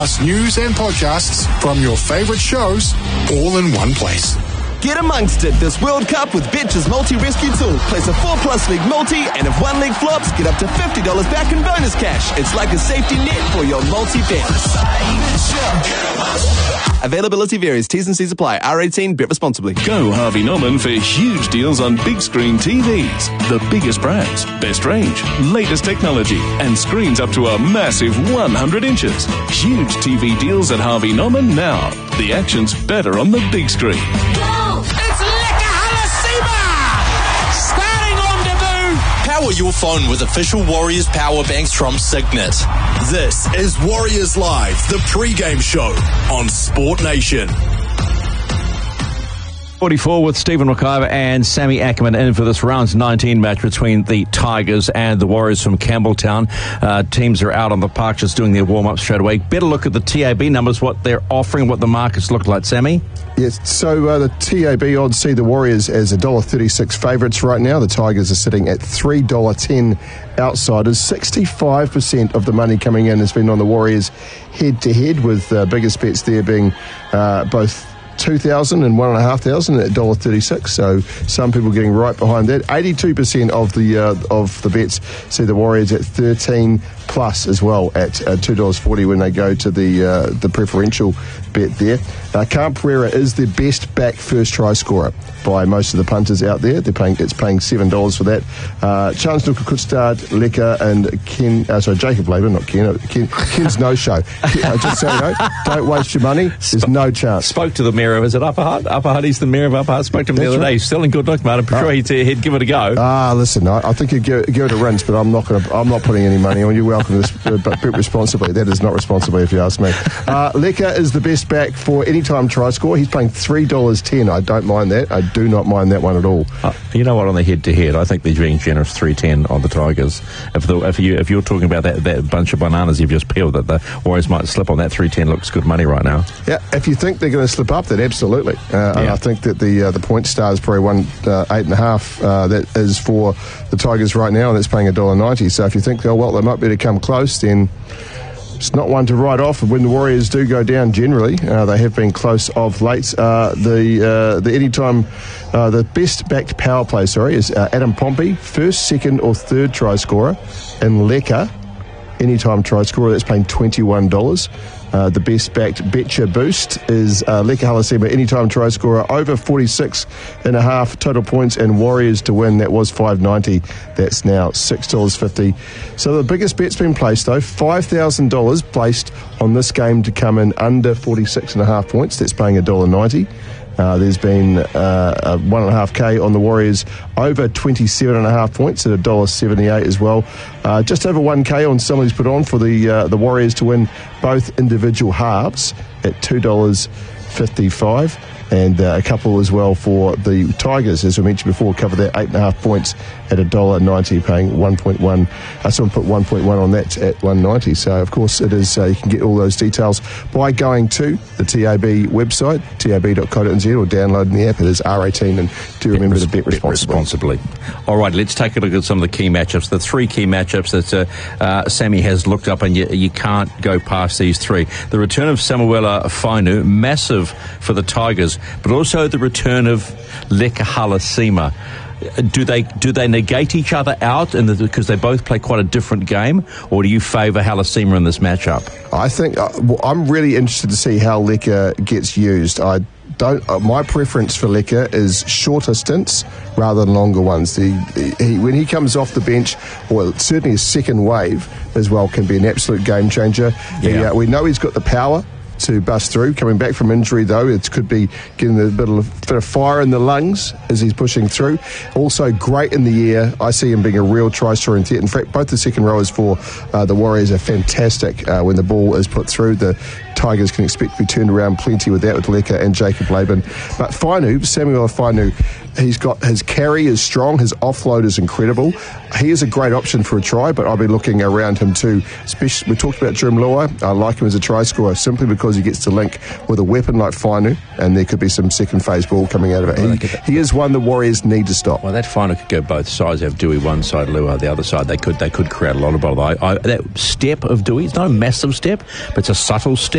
News and podcasts from your favourite shows all in one place. Get amongst it this World Cup with Betches multi-rescue tool. Place a 4+ league multi, and if one leg flops, get up to $50 back in bonus cash. It's like a safety net for your multi-bet. Availability varies. T's and C's apply. R18. Bet responsibly. Go Harvey Norman for huge deals on big screen TVs. The biggest brands, best range, latest technology, and screens up to a massive 100 inches. Huge TV deals at Harvey Norman now. The action's better on the big screen. It's Leka Halasima! Starting rendezvous! Power your phone with official Warriors power banks from Signet. This is Warriors Live, the pre-game show on Sport Nation. 44 with Stephen McIver and Sammy Ackerman in for this round 19 match between the Tigers and the Warriors from Campbelltown. Teams are out on the park just doing their warm-up straight away. Better look at the TAB numbers, what they're offering, what the markets look like. Sammy? Yes, so the TAB odds see the Warriors as $1.36 favourites right now. The Tigers are sitting at $3.10 outsiders. 65% of the money coming in has been on the Warriors head-to-head, with biggest bets there being both 2,000 and 1,500 at $1.36. So some people getting right behind that. 82% of the bets see the Warriors at 13 plus as well at $2.40 when they go to the preferential bet there. Cam Pereira is the best back first try scorer by most of the punters out there. It's paying $7 for that. Chance Nuka-Kutstad, Leka and Jacob Labour, not Ken. Ken's no show. Just so you know, don't waste your money. There's no chance. Spoke to the mayor of, is it Upper Hutt? Upper Hutt, he's the mayor of Upper Hutt. Spoke to him the other day. He's still in good luck, mate. I'm sure he'd give it a go. Listen, I think he'd give it a rinse, but I'm not putting any money on. You're welcome to bet responsibly. That is not responsibly, if you ask me. Leka is the best back for anytime try score. He's paying $3.10. I don't mind that. I do not mind that one at all. You know what? On the head-to-head, I think they're being generous. $3.10 on the Tigers. If you're talking about that bunch of bananas you've just peeled, that the Warriors might slip on, that $3.10 looks good money right now. Yeah, if you think they're going to slip up, then absolutely. And I think that the point star is probably 8.5. That is for the Tigers right now, and that's paying $1.90. So if you think, they might be to come close, then it's not one to write off. When the Warriors do go down, generally they have been close of late. The anytime the best backed power play is Adam Pompey, first, second or third try scorer, and Leka, anytime try scorer, that's paying $21. The best backed Betcha Boost is Leka Halasima, anytime try scorer, over 46.5 total points, and Warriors to win, that was $5.90. That's now $6.50. So the biggest bet's been placed, though, $5,000 placed on this game to come in under 46.5 points. That's paying $1.90. There's been 1.5K on the Warriors over 27.5 points at $1.78 as well. Just over 1K on somebody's put on for the Warriors to win both individual halves at $2.55. And a couple as well for the Tigers, as we mentioned before, cover their 8.5 points at $1.90, paying 1.1. Someone put 1.1 on that at $1.90. So, of course, it is. You can get all those details by going to the TAB website, tab.co.nz, or downloading the app. It is R18, and do remember to bet responsibly. All right, let's take a look at some of the key matchups. The three key matchups that Sammy has looked up, and you can't go past these three. The return of Samuela Fainu, massive for the Tigers, but also the return of Leka Halasima. Do they negate each other out because they both play quite a different game, or do you favour Halasima in this matchup? I think I'm really interested to see how Leka gets used. My preference for Leka is shorter stints rather than longer ones. When he comes off the bench, or certainly a second wave as well, can be an absolute game changer. Yeah. We know he's got the power to bust through. Coming back from injury, though, it could be getting a bit of fire in the lungs as he's pushing through. Also great in the air. I see him being a real try scorer. In fact, both the second rowers for the Warriors are fantastic when the ball is put through. The Tigers can expect to be turned around plenty with that, with Leka and Jacob Laban. But Samuel Fainu, he's got his carry is strong, his offload is incredible. He is a great option for a try, but I'll be looking around him too. Especially, we talked about Jim Luai. I like him as a try scorer simply because he gets to link with a weapon like Fainu, and there could be some second phase ball coming out of it. He is one the Warriors need to stop. Well, that Fainu could go both sides. Have Dewey one side, Luai the other side. They could create a lot of bother. That step of Dewey, it's not a massive step, but it's a subtle step.